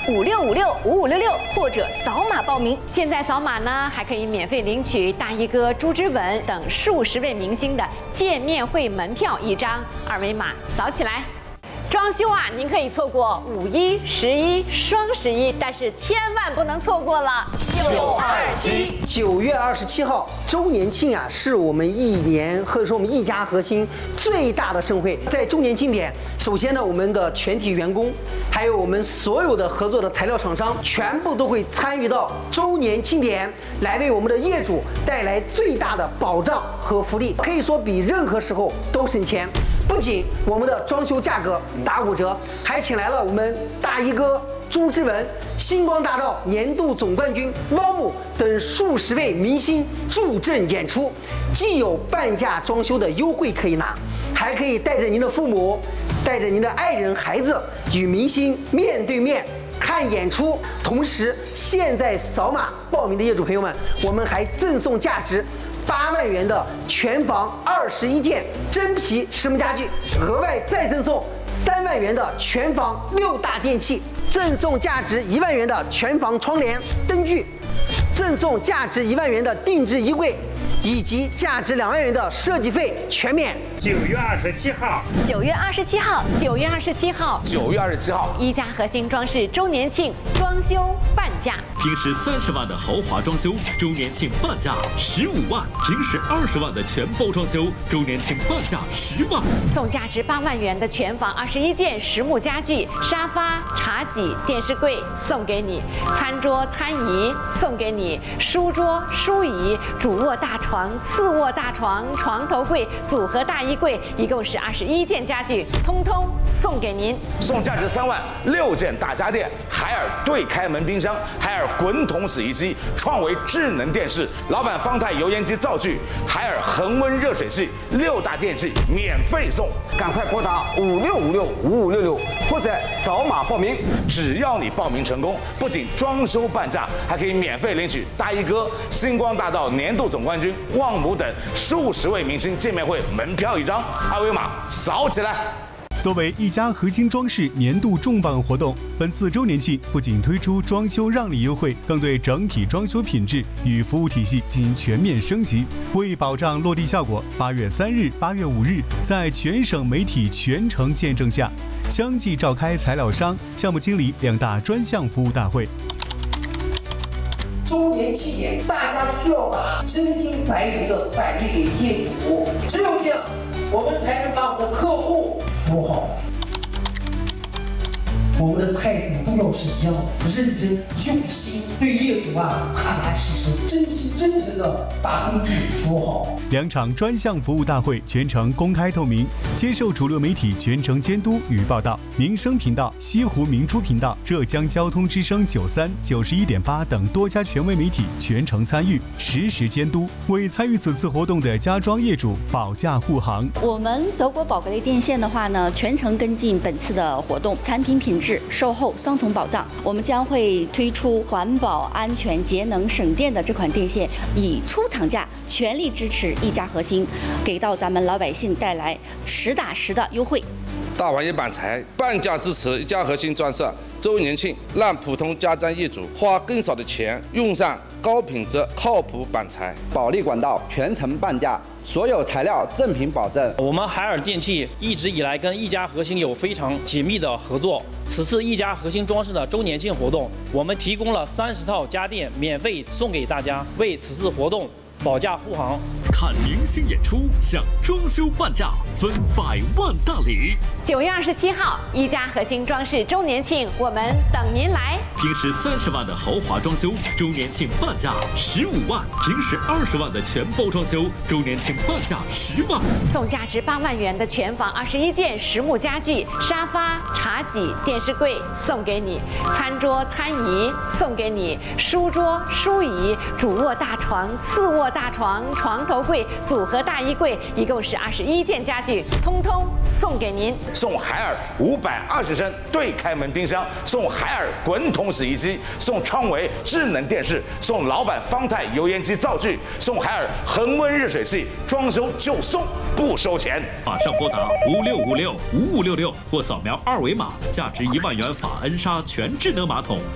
56565566或者扫码报名。现在扫码呢，还可以免费领取大衣哥、朱之文等数十位明星的见面会门票1张，二维码扫起来。 装修啊，您可以错过5一、11、双11，但是千万不能错过了 9月27号周年庆啊，是我们一年或者说我们一家核心最大的盛会。在周年庆典，首先呢，我们的全体员工，还有我们所有的合作的材料厂商，全部都会参与到周年庆典，来为我们的业主带来最大的保障和福利，可以说比任何时候都省钱。 不仅我们的装修价格打5折，还请来了我们大衣哥朱之文、星光大道年度总冠军汪姆等数十位明星助阵演出，既有半价装修的优惠可以拿，还可以带着您的父母、带着您的爱人、孩子与明星面对面看演出。同时，现在扫码报名的业主朋友们，我们还赠送价值 8万元的全房21件真皮实木家具，额外再赠送3万元的全房6大电器，赠送价值1万元的全房窗帘、灯具，赠送价值1万元的定制衣柜，以及价值2万元的设计费全免。 9月27号 ，9月27号，9月27号 ，9月27号， 一家核心装饰周年庆装修半价， 平时30万的豪华装修，周年庆半价15万；平时20万的全包装修，周年庆半价10万。 送价值8万元的全房21件实木家具，沙发、茶几、电视柜送给你，餐桌、餐椅送给你，书桌、书椅、主卧大床、次卧大床、床头柜、组合大衣柜，一共是21件家具，通通送给您。 送价值3万6件大家电，海尔对开门冰箱，海尔滚筒洗衣机，创维智能电视，老板方太油烟机灶具，海尔恒温热水器，6大电器免费送。 赶快拨打56565566或者扫码报名。 只要你报名成功，不仅装修半价，还可以免费领取大衣哥、星光大道年度总冠军旺姆等数十位明星见面会门票1张，二维码扫起来。 作为一家核心装饰年度重磅活动，本次周年庆不仅推出装修让利优惠，更对整体装修品质与服务体系进行全面升级。为保障落地效果，8月3日、8月5日，在全省媒体全程见证下，相继召开材料商、项目经理2大专项服务大会。 周年庆典，大家需要把真金白银的返利给业主，只有这样，我们才能把我们的客户服务好。我们的态度都要是一样的，认真用心，对业主啊踏踏实实、真心真诚的把工地服务好。 2场专项服务大会全程公开透明，接受主流媒体全程监督与报道。民生频道、西湖明珠频道、浙江交通之声93、91.8等多家权威媒体全程参与，实时监督，为参与此次活动的家装业主保驾护航。 我们德国宝格丽电线的话呢，全程跟进本次的活动，产品品质、售后双重保障。我们将会推出环保、安全、节能、省电的这款电线，以出厂价全力支持 一家核心，给到咱们老百姓带来实打实的优惠。 大玩意板材半价支持一家核心装饰周年庆，让普通家装业主花更少的钱，用上高品质、靠谱板材。 保利管道全程半价，所有材料正品保证。 我们海尔电器一直以来跟一家核心有非常紧密的合作。此次一家核心装饰的周年庆活动，我们提供了30套家电免费送给大家，为此次活动 保驾护航， 看明星演出，享装修半价，分100万大礼。 9月27号，一家核心装饰周年庆，我们等您来。 平时30万的豪华装修，周年庆半价15万；平时20万的全包装修，周年庆半价10万。 送价值8万元的全房21件实木家具，沙发、茶几、电视柜送给你，餐桌、餐椅送给你，书桌、书椅、主卧大床。 床、次卧大床、床头柜、组合大衣柜，一共是21件家具，通通送给您。 送海尔520升对开门冰箱，送海尔滚筒洗衣机，送创维智能电视，送老板方太油烟机灶具，送海尔恒温热水器，装修就送，不收钱。 马上拨打56565566或扫描2维码，价值1万元法恩莎全智能马桶